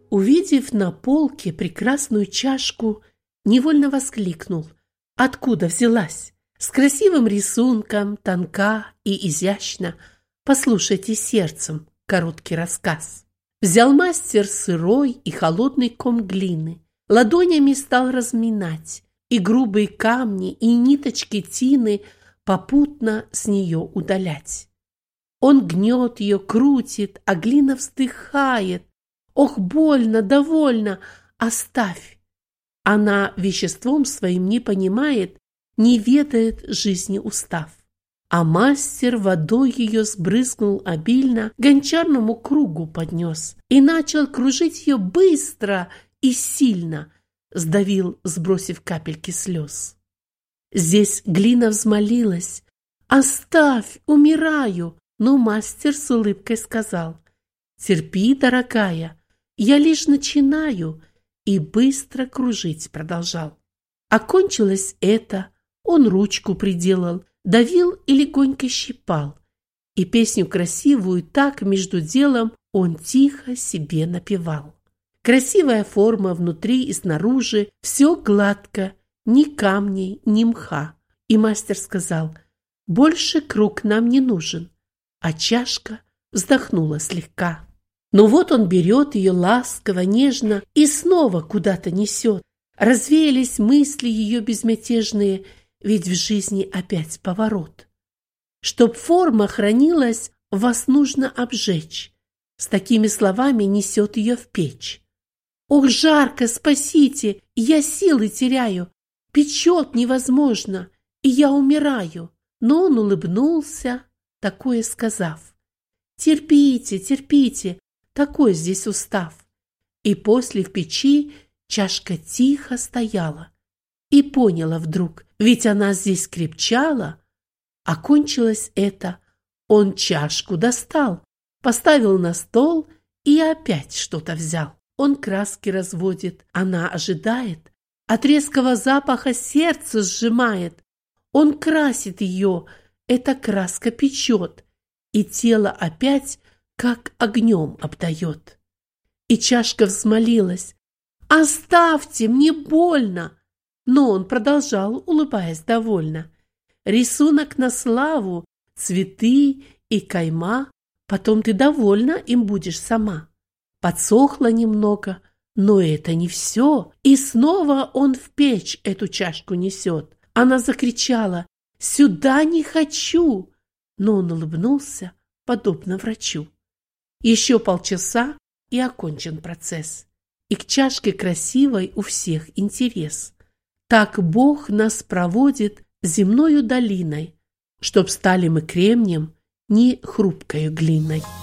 увидев на полке прекрасную чашку, невольно воскликнул: «Откуда взялась? С красивым рисунком, тонка и изящна. Послушайте сердцем короткий рассказ». Взял мастер сырой и холодный ком глины, ладонями стал разминать, и грубые камни, и ниточки тины попутно с нее удалять. Он гнет ее, крутит, а глина вздыхает. Ох, больно, довольно, оставь. Она веществом своим не понимает, не ведает жизни устав. А мастер водой ее сбрызнул обильно, гончарному кругу поднес и начал кружить ее быстро и сильно, сдавил, сбросив капельки слез. Здесь глина взмолилась: «Оставь, умираю!» Но мастер с улыбкой сказал: «Терпи, дорогая, я лишь начинаю», и быстро кружить продолжал. Окончилось это, он ручку приделал, давил и легонько щипал, и песню красивую так между делом он тихо себе напевал. Красивая форма внутри и снаружи, все гладко, ни камней, ни мха. И мастер сказал: «Больше круг нам не нужен», а чашка вздохнула слегка. Но вот он берет ее ласково, нежно и снова куда-то несет. Развеялись мысли ее безмятежные, ведь в жизни опять поворот. Чтоб форма хранилась, вас нужно обжечь. С такими словами несет ее в печь. Ох, жарко, спасите, я силы теряю, печет невозможно, и я умираю. Но он улыбнулся, такое сказав: терпите, терпите, такой здесь устав. И после в печи чашка тихо стояла. И поняла вдруг, ведь она здесь крепчала. Окончилось это, он чашку достал, поставил на стол и опять что-то взял. Он краски разводит, она ожидает, от резкого запаха сердце сжимает. Он красит ее, эта краска печет, и тело опять как огнем обдает. И чашка взмолилась: «Оставьте, мне больно!» Но он продолжал, улыбаясь довольно. «Рисунок на славу, цветы и кайма, потом ты довольна им будешь сама». Подсохло немного, но это не все. И снова он в печь эту чашку несет. Она закричала: «Сюда не хочу!» Но он улыбнулся, подобно врачу. Еще полчаса, и окончен процесс. И к чашке красивой у всех интерес. Так Бог нас проводит земною долиной, чтоб стали мы кремнем, не хрупкою глиной.